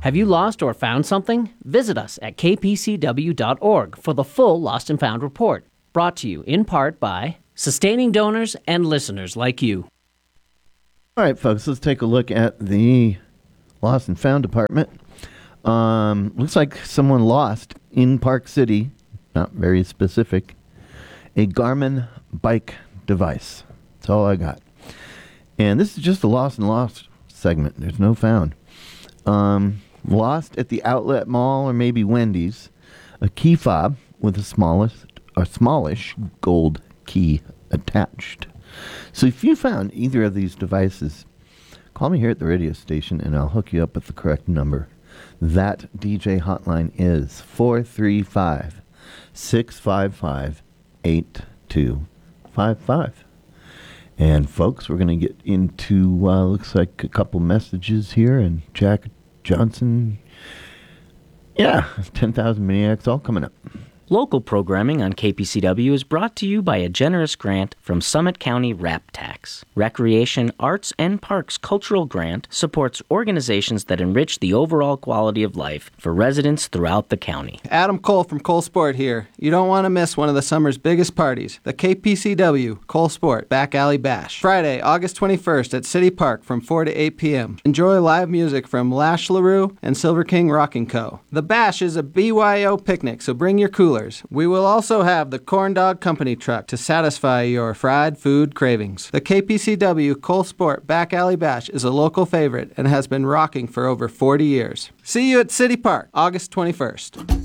Have you lost or found something? Visit us at kpcw.org for the full Lost and Found report, brought to you in part by sustaining donors and listeners like you. All right, folks, let's take a look at the Lost and Found department. Looks like someone lost in Park City, not very specific, a Garmin bike device. That's all I got. And this is just the Lost and Lost segment. There's no found. Lost at the outlet mall or maybe Wendy's, a key fob with a smallish gold key attached. So if you found either of these devices, call me here at the radio station and I'll hook you up with the correct number. That DJ hotline is 435-655-8255. And folks, we're going to get into, looks like a couple messages here, and Jack Johnson, 10,000 Maniacs, all coming up. Local programming on KPCW is brought to you by a generous grant from Summit County RAP Tax. Recreation, Arts, and Parks Cultural Grant supports organizations that enrich the overall quality of life for residents throughout the county. Adam Cole from Cole Sport here. You don't want to miss one of the summer's biggest parties, the KPCW Cole Sport Back Alley Bash. Friday, August 21st at City Park from 4 to 8 p.m. Enjoy live music from Lash LaRue and Silver King Rocking Co. The Bash is a BYO picnic, so bring your cooler. We will also have the Corn Dog Company truck to satisfy your fried food cravings. The KPCW Cole Sport Back Alley Bash is a local favorite and has been rocking for over 40 years. See you at City Park, August 21st.